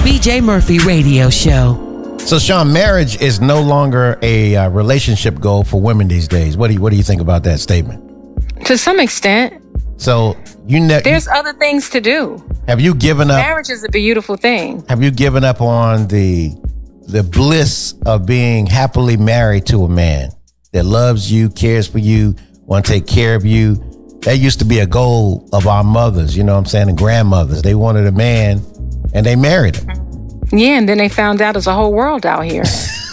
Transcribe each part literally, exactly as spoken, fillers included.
B J Murphy Radio Show. So, Sean, marriage is no longer a uh, relationship goal for women these days. What do you What do you think about that statement? To some extent. So, you ne- there's other things to do. Have you given up? Marriage is a beautiful thing. Have you given up on the the bliss of being happily married to a man that loves you, cares for you, want to take care of you? That used to be a goal of our mothers, you know what I'm saying, and grandmothers. They wanted a man, and they married him. Yeah, and then they found out there's a whole world out here.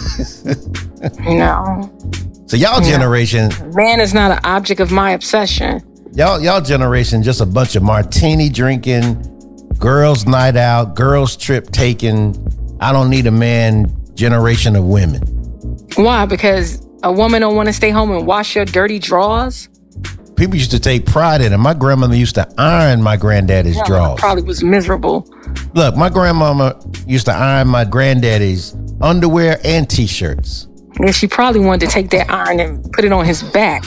No. So y'all generation... Man is not an object of my obsession. Y'all y'all generation just a bunch of martini drinking, girls night out, girls trip taking, I don't need a man generation of women. Why? Because a woman don't want to stay home and wash your dirty drawers? People used to take pride in it. My grandmother used to iron my granddaddy's yeah, drawers. Probably was miserable. Look, my grandmama used to iron my granddaddy's underwear and t-shirts. Yeah, she probably wanted to take that iron and put it on his back.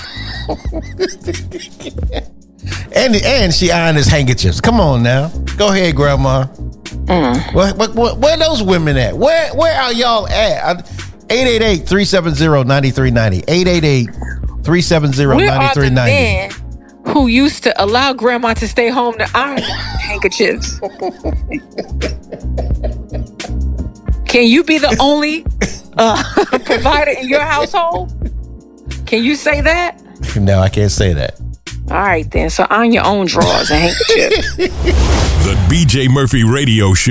and and she ironed his handkerchiefs. Come on now. Go ahead, Grandma. Mm. Where, where, where are those women at? Where where are y'all at? eight eight eight, three seven zero, nine three nine zero. eight eight eight, three seven zero, nine three nine zero. Where are the men who used to allow Grandma to stay home to iron handkerchiefs? Can you be the only uh, provider in your household? Can you say that? No, I can't say that. All right, then. So iron your own drawers and handkerchiefs. The B J Murphy Radio Show.